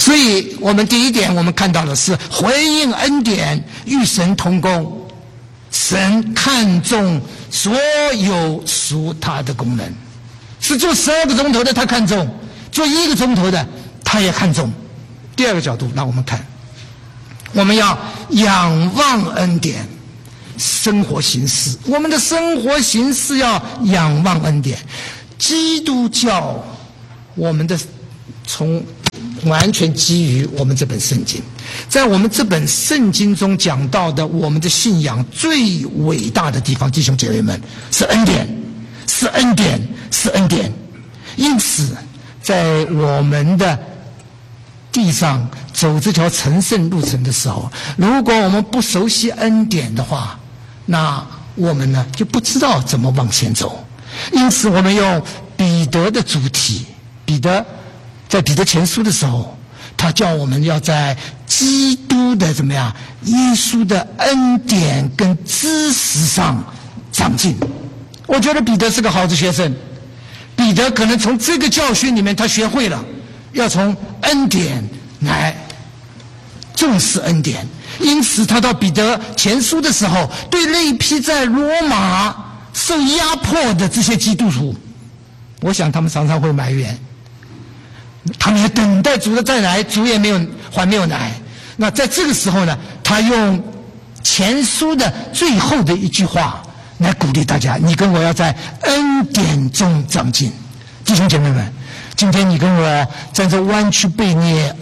所以我们第一点我们看到的是回应恩典与神同工，神看重所有属他的工人，是做12个钟头的他看重，做1个钟头的他也看重。第二个角度让我们看，我们要仰望恩典，生活形式，我们的生活形式要仰望恩典。基督教我们的从完全基于我们这本圣经，在我们这本圣经中讲到的我们的信仰最伟大的地方，弟兄姐妹们，是恩典，是恩典，是恩典。因此在我们的地上走这条成圣路程的时候，如果我们不熟悉恩典的话，那我们呢就不知道怎么往前走。因此我们用彼得的主题，彼得在彼得前书的时候，他叫我们要在基督的怎么样，耶稣的恩典跟知识上长进。我觉得彼得是个好的学生，彼得可能从这个教训里面他学会了要从恩典来重视恩典。因此他到彼得前书的时候，对那一批在罗马受压迫的这些基督徒，我想他们常常会埋怨，他们也等待主的再来，主也还没有来。那在这个时候呢，他用前书的最后的一句话来鼓励大家，你跟我要在恩典中长进。弟兄姐妹们，今天你跟我在这弯曲悖逆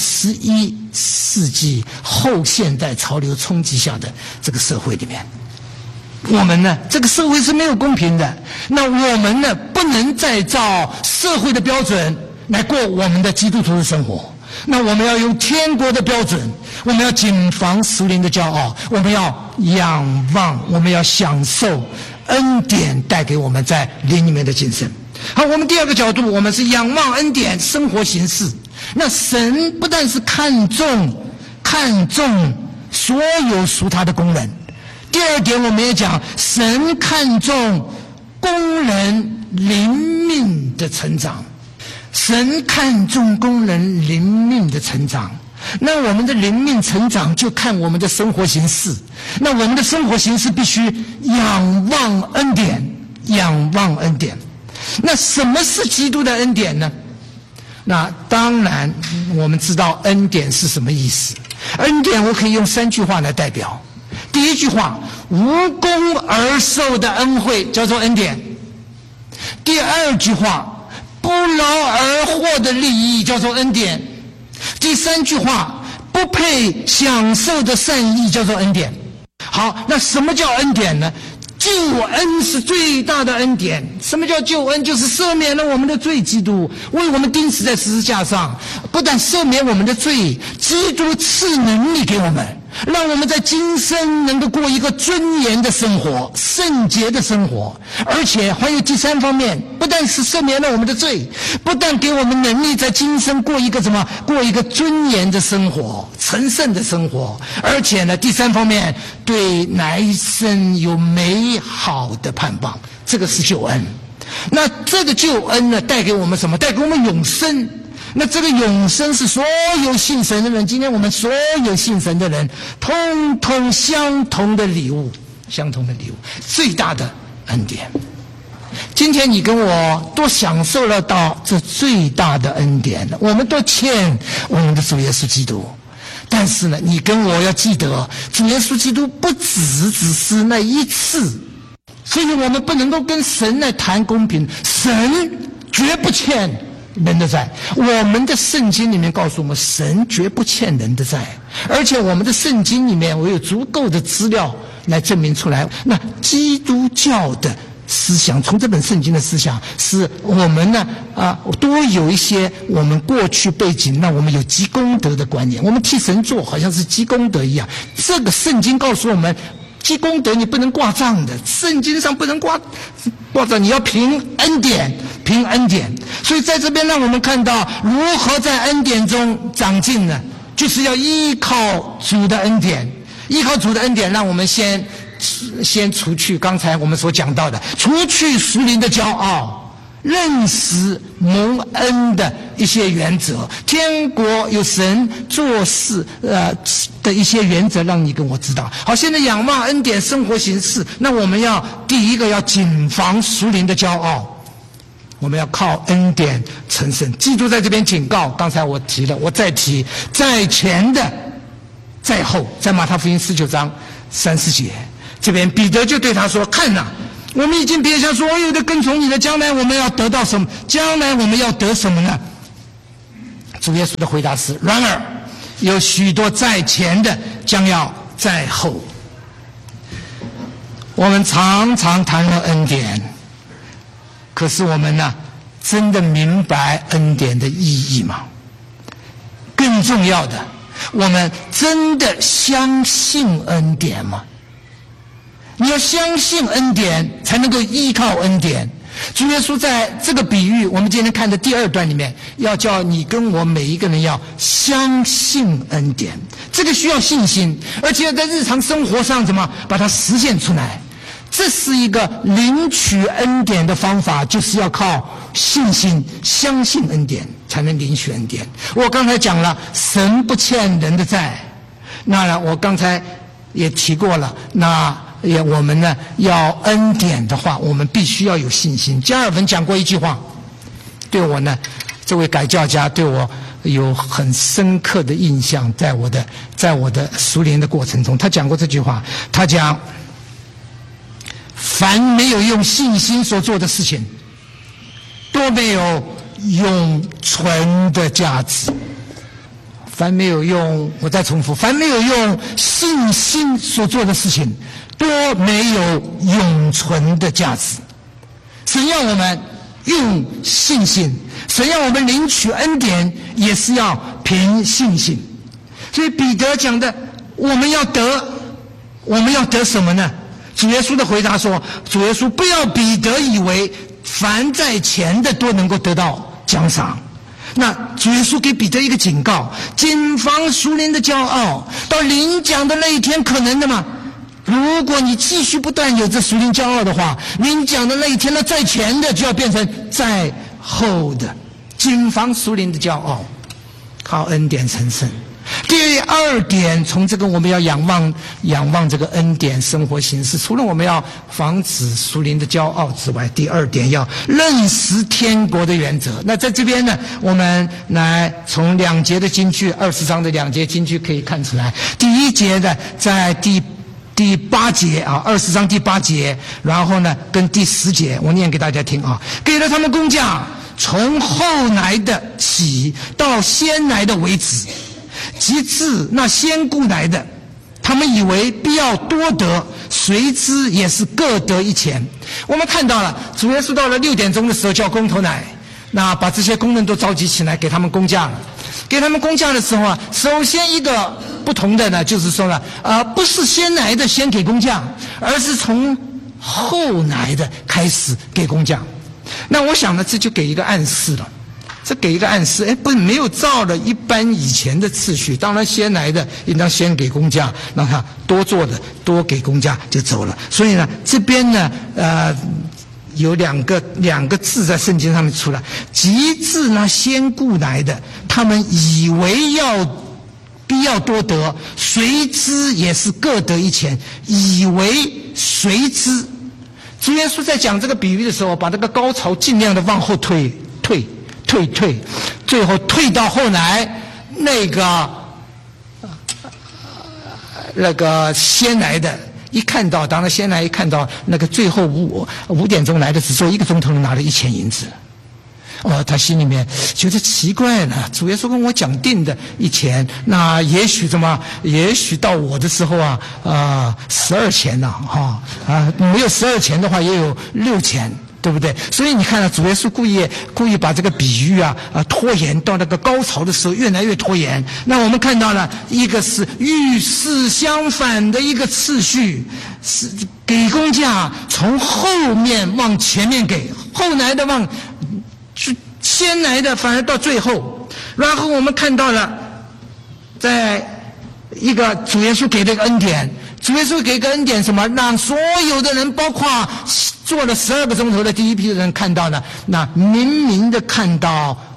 21世纪后现代潮流冲击下的这个社会里面，我们呢，这个社会是没有公平的，那我们呢，不能再照社会的标准来过我们的基督徒的生活，那我们要用天国的标准，我们要谨防属灵的骄傲，我们要仰望，我们要享受恩典带给我们在灵里面的精神。好，我们第二个角度，我们是仰望恩典生活形式。那神不但是看重所有属他的工人，第二点我们也讲，神看重工人灵命的成长。神看重工人灵命的成长，那我们的灵命成长就看我们的生活形式。那我们的生活形式必须仰望恩典，仰望恩典。那什么是基督的恩典呢？那当然我们知道恩典是什么意思。恩典我可以用3句话来代表。第一句话，无功而受的恩惠叫做恩典。第二句话，不劳而获的利益叫做恩典。第3句话，不配享受的善意叫做恩典。好，那什么叫恩典呢？救恩是最大的恩典。什么叫救恩？就是赦免了我们的罪，基督为我们钉死在十字架上，不但赦免我们的罪，基督赐能力给我们，让我们在今生能够过一个尊严的生活，圣洁的生活。而且还有第3方面，不但是赦免了我们的罪，不但给我们能力在今生过一个尊严的生活，成圣的生活，而且呢，第3方面对来生有美好的盼望。这个是救恩。那这个救恩呢，带给我们什么？带给我们永生。那这个永生是所有信神的人，今天我们所有信神的人通通相同的礼物，相同的礼物，最大的恩典。今天你跟我都享受了到这最大的恩典，我们都欠我们的主耶稣基督。但是呢，你跟我要记得，主耶稣基督不只是那一次，所以我们不能够跟神来谈公平。神绝不欠人的债，我们的圣经里面告诉我们，神绝不欠人的债，而且我们的圣经里面我有足够的资料来证明出来。那基督教的思想，从这本圣经的思想，是我们呢多有一些我们过去背景，让我们有积功德的观念，我们替神做好像是积功德一样。这个圣经告诉我们，积功德你不能挂账的，圣经上不能挂账，你要凭恩典，凭恩典。所以在这边让我们看到如何在恩典中长进呢？就是要依靠主的恩典，依靠主的恩典，让我们先除去刚才我们所讲到的，除去属灵的骄傲，认识蒙恩的一些原则，天国有神做事的一些原则，让你跟我知道。好，现在仰望恩典生活形式，那我们要第一个要谨防属灵的骄傲。我们要靠恩典成圣。基督在这边警告，刚才我提了，我再提，在前的在后，在马太福音19章30节，这边彼得就对他说，看哪，我们已经撇下所有的跟从你的，将来我们要得到什么？将来我们要得什么呢？主耶稣的回答是，然而有许多在前的将要在后。我们常常谈论恩典，可是我们呢，真的明白恩典的意义吗？更重要的，我们真的相信恩典吗？你要相信恩典，才能够依靠恩典。主耶稣在这个比喻，我们今天看的第2段里面，要叫你跟我每一个人要相信恩典，这个需要信心，而且要在日常生活上怎么把它实现出来。这是一个领取恩典的方法，就是要靠信心，相信恩典才能领取恩典。我刚才讲了，神不欠人的债，那我刚才也提过了，那我们呢要恩典的话，我们必须要有信心。加尔文讲过一句话，对我呢这位改教家对我有很深刻的印象，在我的属灵的过程中，他讲过这句话，他讲，凡没有用信心所做的事情，都没有永存的价值。凡没有用，我再重复，凡没有用信心所做的事情，都没有永存的价值。神要我们用信心，神要我们领取恩典，也是要凭信心。所以彼得讲的，我们要得什么呢？主耶稣的回答说，主耶稣不要彼得以为凡在前的都能够得到奖赏。那主耶稣给彼得一个警告，谨防属灵的骄傲，到领奖的那一天可能的吗？如果你继续不断有这属灵骄傲的话，领奖的那一天呢，在前的就要变成在后的。谨防属灵的骄傲，靠恩典成圣。第2点，从这个我们要仰望这个恩典生活形式，除了我们要防止属灵的骄傲之外，第2点要认识天国的原则。那在这边呢，我们来从2节的金句，20章的2节金句可以看出来。第1节的在第8节啊，20章第8节，然后呢跟第10节，我念给大家听啊。给了他们工价，从后来的起到先来的为止，及至那先雇来的，他们以为必要多得，谁知也是各得1钱。我们看到了，主耶稣到了6点钟的时候叫工头来，那把这些工人都召集起来，给他们工价了。给他们工价的时候啊，首先一个不同的呢，就是说呢，不是先来的先给工价，而是从后来的开始给工价。那我想呢，这就给一个暗示了。这给一个暗示，不是没有照了一般以前的次序，当然先来的应当先给工价，让他多做的多给工价就走了。所以呢，这边呢，有两个字在圣经上面出来，及至那先雇来的，他们以为必要多得，谁知也是各得1钱，以为谁知。主耶稣在讲这个比喻的时候，把这个高潮尽量的往后退，最后退到后来那个先来的，一看到，当然先来一看到那个最后5点钟来的，只做1个钟头拿了1钱银子。他心里面觉得奇怪了，主耶稣跟我讲定的1钱，那也许到我的时候12钱呢，没有12钱的话也有6钱。对不对？所以你看主耶稣故意把这个比喻拖延到那个高潮的时候，越来越拖延。那我们看到了一个是与世相反的一个次序，是给工价从后面往前面给，后来的先来的反而到最后。然后我们看到了，在一个主耶稣给的一个恩典，主耶稣给个恩典什么？让所有的人，包括做了12个钟头的第一批的人看到了，那明明的看到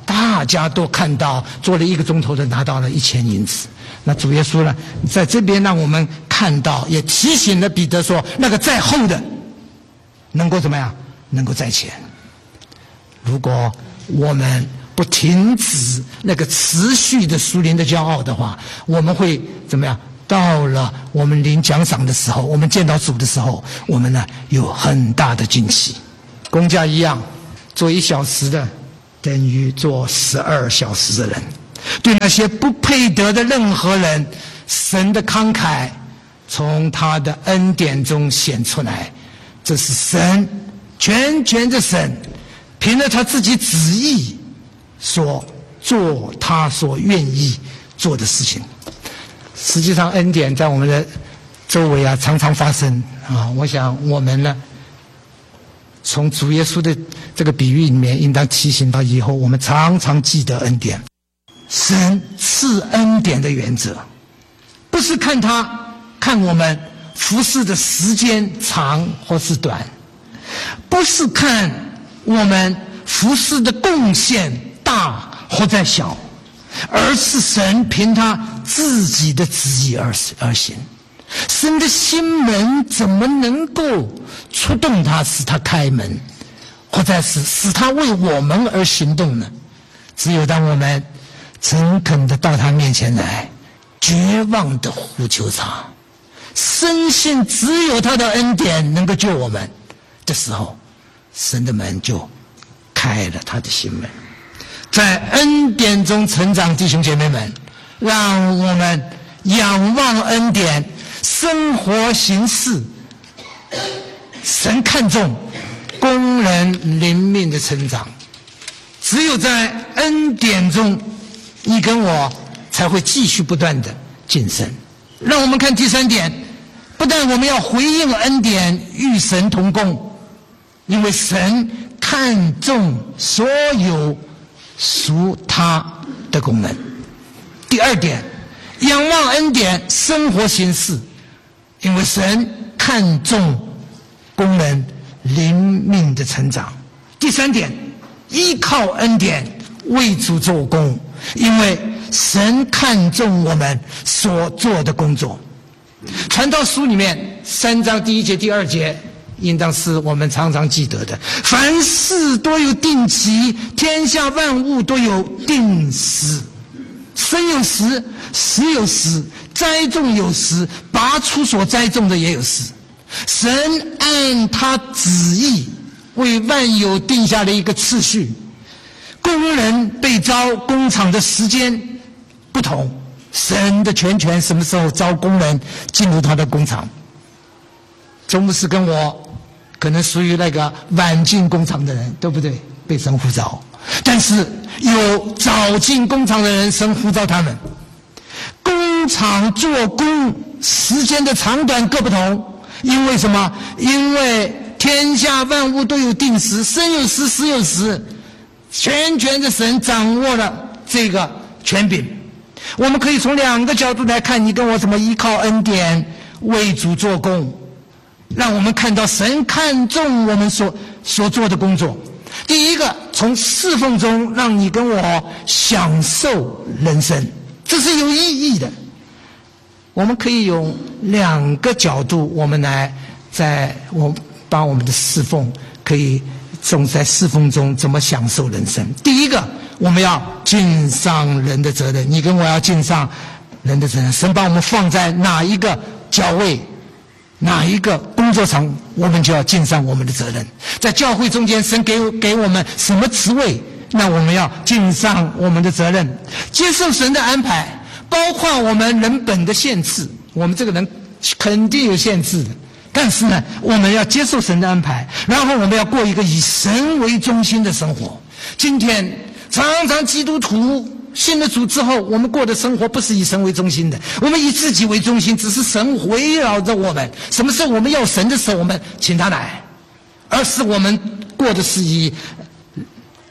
大家都看到，做了1个钟头的拿到了1000银子。那主耶稣呢，在这边让我们看到，也提醒了彼得说，那个在后的能够怎么样？能够在前。如果我们不停止那个持续的属灵的骄傲的话，我们会怎么样？到了我们领奖赏的时候，我们见到主的时候，我们呢有很大的惊喜。公价一样，做1小时的等于做12小时的人。对那些不配得的任何人，神的慷慨从他的恩典中显出来。这是神，全权的神，凭着他自己旨意所做他所愿意做的事情。实际上恩典在我们的周围常常发生我想我们呢，从主耶稣的这个比喻里面应当提醒到以后我们常常记得恩典。神赐恩典的原则不是看我们服侍的时间长或是短，不是看我们服侍的贡献大或者小，而是神凭他自己的旨意而行。神的心门怎么能够触动他，使他开门，或者是使他为我们而行动呢？只有当我们诚恳的到他面前来，绝望的呼求他，深信只有他的恩典能够救我们的时候，神的门就开了，他的心门。在恩典中成长，弟兄姐妹们，让我们仰望恩典，生活行事，神看重工人灵命的成长。只有在恩典中，你跟我才会继续不断的晋升。让我们看第3点，不但我们要回应恩典，与神同工，因为神看重所有属他的功能。第2点，仰望恩典，生活行事，因为神看重工人灵命的成长。第3点，依靠恩典为主做工，因为神看重我们所做的工作。传道书里面3章第1节第2节应当是我们常常记得的。凡事都有定期，天下万物都有定时。生有时，死有时，栽种有时，拔出所栽种的也有时。神按他旨意为万有定下了一个次序，工人被招工厂的时间不同，神的全权什么时候招工人进入他的工厂。周牧师跟我可能属于那个晚进工厂的人，对不对？被神呼召。但是有早进工厂的人，神呼召他们。工厂做工时间的长短各不同，因为什么？因为天下万物都有定时，生有时，死有时，全权的神掌握了这个权柄。我们可以从2个角度来看，你跟我怎么依靠恩典为主做工，让我们看到神看重我们所做的工作。第一个，从侍奉中让你跟我享受人生，这是有意义的。我们可以用2个角度，我们来把我们的侍奉可以在侍奉中怎么享受人生。第一个，我们要尽上人的责任，你跟我要尽上人的责任。神把我们放在哪一个教位，哪一个工作场，我们就要尽上我们的责任。在教会中间，神给我们什么职位，那我们要尽上我们的责任，接受神的安排，包括我们人本的限制。我们这个人肯定有限制的，但是呢，我们要接受神的安排，然后我们要过一个以神为中心的生活。今天常常基督徒信了主之后，我们过的生活不是以神为中心的，我们以自己为中心，只是神围绕着我们。什么时候我们要神的时候，我们请他来，而是我们过的是以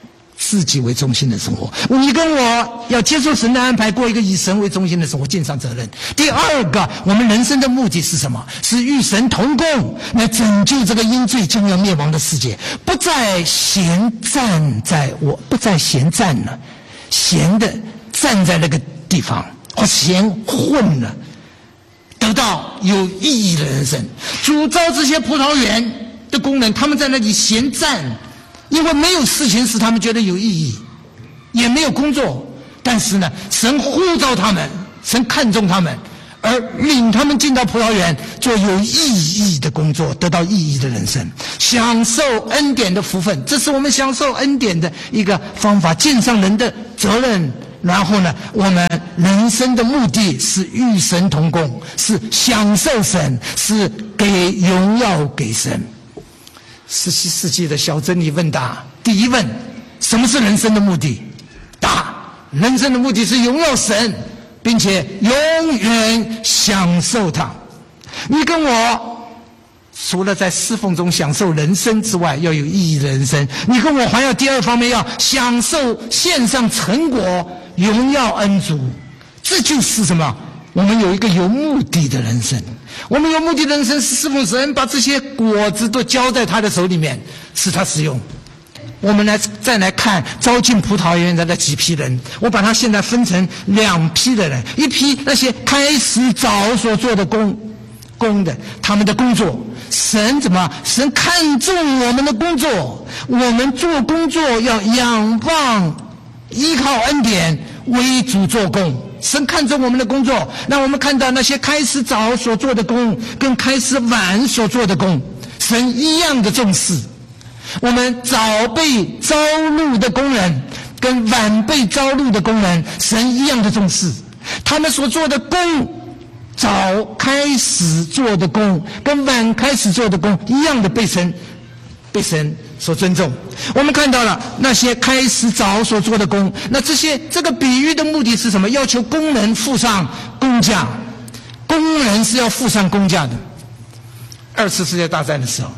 自己为中心的生活。你跟我要接受神的安排，过一个以神为中心的生活，尽上责任。第二个，我们人生的目的是什么？是与神同工，来拯救这个因罪将要灭亡的世界，不再闲站了，闲的站在那个地方，或闲混了，得到有意义的人生。主召这些葡萄园的工人，他们在那里闲站，因为没有事情使他们觉得有意义，也没有工作，但是呢，神呼召他们，神看重他们，而领他们进到葡萄园，做有意义的工作，得到意义的人生，享受恩典的福分。这是我们享受恩典的一个方法，尽上人的责任。然后呢，我们人生的目的是与神同工，是享受神，是给荣耀给神。17世纪的小真理问答，第一问：什么是人生的目的？答：人生的目的是荣耀神，并且永远享受它。你跟我除了在侍奉中享受人生之外，要有意义的人生。你跟我还要第二方面，要享受献上成果，荣耀恩主。这就是什么？我们有一个有目的的人生。我们有目的的人生是侍奉神，把这些果子都交在他的手里面，使他使用。我们再来看招进葡萄园的那几批人，我把它现在分成2批的人，一批那些开始早所做的工的，他们的工作，神看重我们的工作，我们做工作要仰望依靠恩典，为主做工。神看重我们的工作，让我们看到那些开始早所做的工跟开始晚所做的工，神一样的重视。我们早被招录的工人跟晚被招录的工人，神一样的重视。他们所做的工，早开始做的工跟晚开始做的工一样的被神所尊重。我们看到了那些开始早所做的工，那这个比喻的目的是什么？要求工人付上工价，工人是要付上工价的。2次世界大战的时候，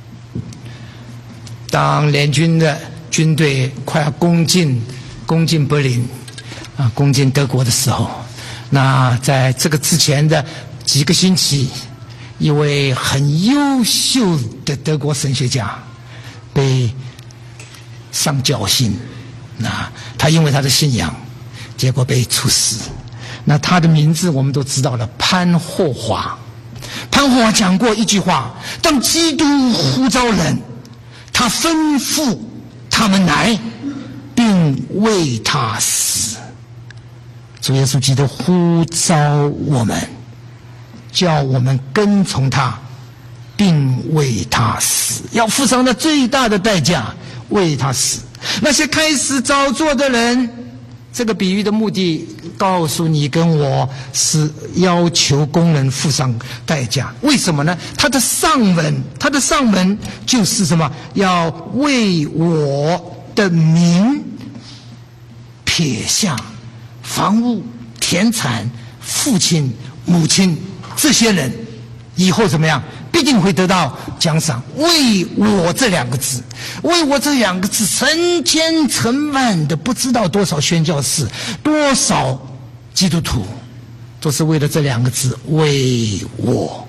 当联军的军队快要攻进柏林攻进德国的时候，那在这个之前的几个星期，一位很优秀的德国神学家被上绞刑，那他因为他的信仰，结果被处死。那他的名字我们都知道了，潘霍华。潘霍华讲过一句话：当基督呼召人，他吩咐他们来，并为他死。主耶稣基督呼召我们，叫我们跟从他，并为他死，要付上那最大的代价，为他死。那些开始早做的人，这个比喻的目的告诉你跟我，是要求工人付上代价。为什么呢？他的上文就是什么？要为我的名撇下房屋、田产、父亲、母亲，这些人以后怎么样？必定会得到奖赏。为我这2个字，为我这2个字，成千成万的不知道多少宣教士，多少基督徒，都是为了这2个字，为我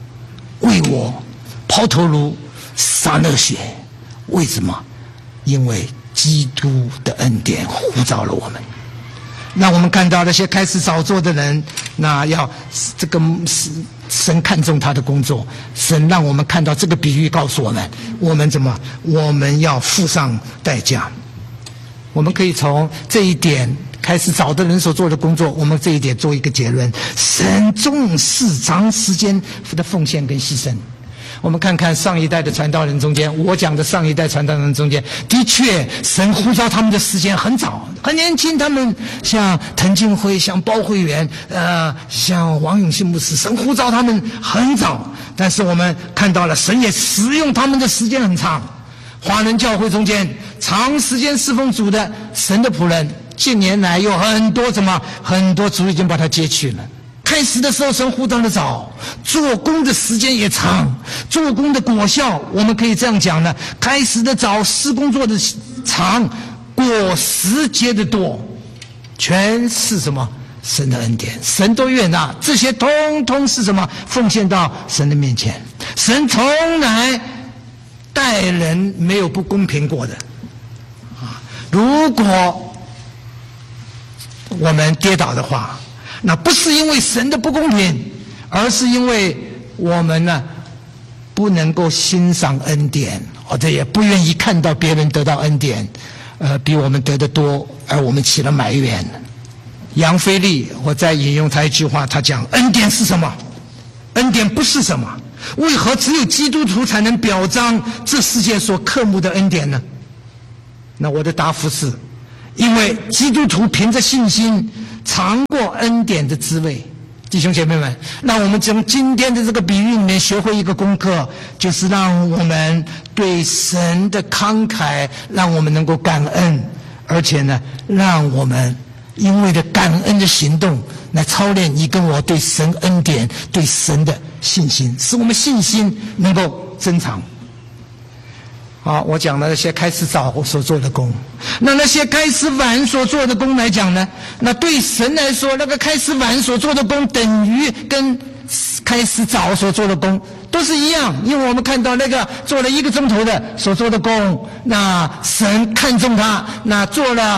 抛头颅、洒热血。为什么？因为基督的恩典呼召了我们。那我们看到那些开始早做的人，那要这个神看重他的工作，神让我们看到这个比喻，告诉我们，我们要付上代价。我们可以从这一点，开始早的人所做的工作，我们这一点做一个结论：神重视长时间的奉献跟牺牲。我们看看上一代的传道人中间，我讲的上一代传道人中间，的确神呼召他们的时间很早，很年轻。他们像滕敬辉、像包慧元、像王永信牧师，神呼召他们很早。但是我们看到了，神也使用他们的时间很长。华人教会中间长时间侍奉主的神的仆人，近年来有很多主已经把他接去了。开始的时候神呼召的早，做工的时间也长，做工的果效我们可以这样讲呢：开始的早，施工做的长， 过十节的多，全是什么？神的恩典，神都悦纳，这些通通是什么？奉献到神的面前。神从来待人没有不公平过的啊！如果我们跌倒的话，那不是因为神的不公平，而是因为我们呢不能够欣赏恩典，或者也不愿意看到别人得到恩典，比我们得的多，而我们起了埋怨。杨腓力，我再引用他一句话，他讲：恩典是什么？恩典不是什么？为何只有基督徒才能表彰这世界所渴慕的恩典呢？那我的答复是：因为基督徒凭着信心尝过恩典的滋味。弟兄姐妹们，让我们从今天的这个比喻里面学会一个功课，就是让我们对神的慷慨，让我们能够感恩，而且呢，让我们因为的感恩的行动来操练你跟我对神恩典、对神的信心，使我们信心能够增长。好，我讲了那些开始早所做的工，那些开始晚所做的工来讲呢，那对神来说，那个开始晚所做的工等于跟开始早所做的工都是一样，因为我们看到那个做了1个钟头的所做的工，那神看重他，那做了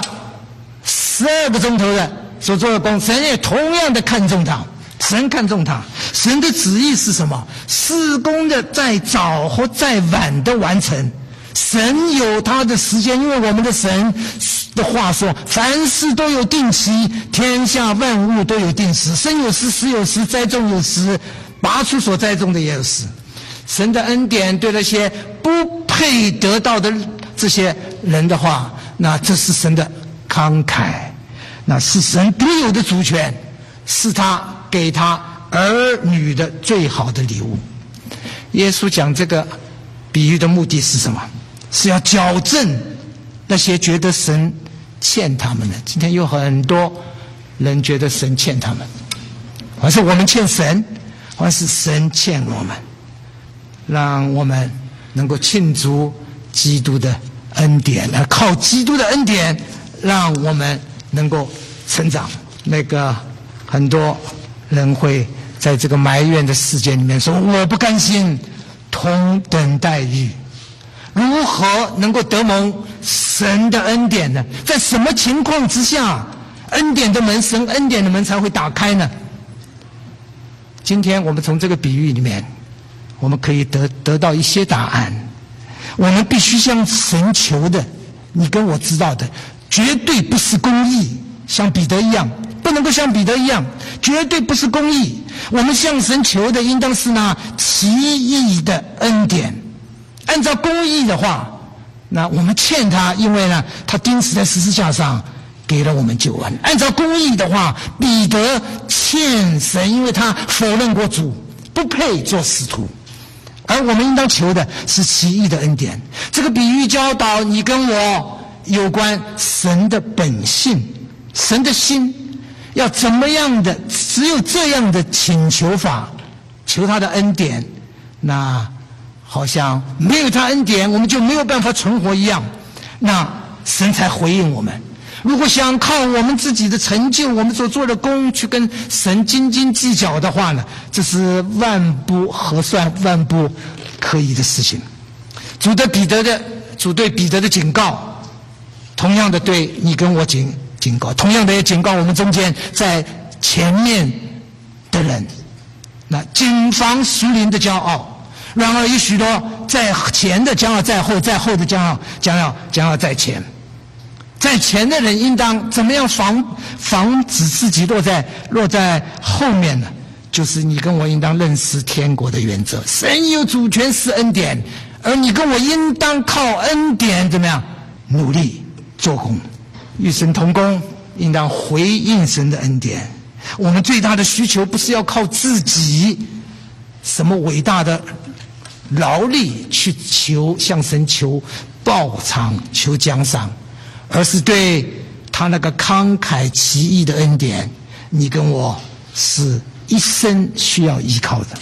12个钟头的所做的工，神也同样的看重他。神看重他，神的旨意是什么？事工的在早或在晚的完成。神有他的时间，因为我们的神的话说，凡事都有定期，天下万物都有定时，生有时，死有时，栽种有时，拔出所栽种的也有时。神的恩典对那些不配得到的这些人的话，那这是神的慷慨，那是神独有的主权，是他给他儿女的最好的礼物。耶稣讲这个比喻的目的是什么？是要矫正那些觉得神欠他们的。今天有很多人觉得神欠他们，还是我们欠神，还是神欠我们，让我们能够庆祝基督的恩典，来靠基督的恩典让我们能够成长。那个很多人会在这个埋怨的世界里面说，我不甘心同等待遇，如何能够得蒙神的恩典呢？在什么情况之下恩典的门，神恩典的门才会打开呢？今天我们从这个比喻里面，我们可以得到一些答案。我们必须向神求的，你跟我知道的，绝对不是公义，像彼得一样，不能够像彼得一样，绝对不是公义。我们向神求的应当是那奇异的恩典。按照公义的话，那我们欠他，因为呢他钉死在十字架上给了我们救恩。按照公义的话，彼得欠神，因为他否认过主，不配做使徒。而我们应当求的是奇异的恩典。这个比喻教导你跟我有关神的本性，神的心要怎么样的，只有这样的请求法，求他的恩典，那好像没有他恩典我们就没有办法存活一样，那神才回应我们。如果想靠我们自己的成就，我们所做的功去跟神斤斤计较的话呢，这是万不合算、万不可以的事情。主对彼得的警告，同样的对你跟我警告，同样的也警告我们中间在前面的人，那谨防属灵的骄傲。然而有许多在前的将要在后，在后的将要在前。在前的人应当怎么样防止自己落在后面呢？就是你跟我应当认识天国的原则，神有主权是恩典，而你跟我应当靠恩典怎么样努力做工，与神同工，应当回应神的恩典。我们最大的需求不是要靠自己什么伟大的劳力去向神求报偿、求奖赏，而是对他那个慷慨奇异的恩典，你跟我是一生需要依靠的。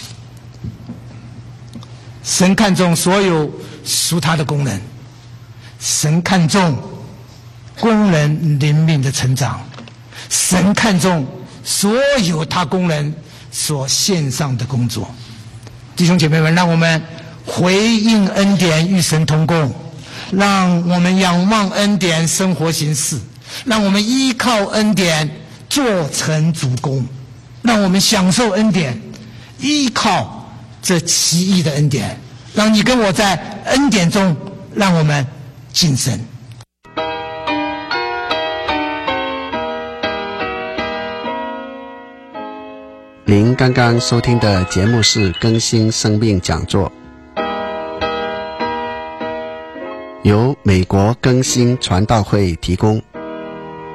神看重所有属他的功能，神看重工人灵命的成长。神看重所有他工人所献上的工作。弟兄姐妹们，让我们回应恩典，与神同工，让我们仰望恩典，生活行事，让我们依靠恩典，做成主工，让我们享受恩典，依靠这奇异的恩典，让你跟我在恩典中，让我们晋升。 您刚刚收听的节目是更新生命讲座，由美国更新传道会提供。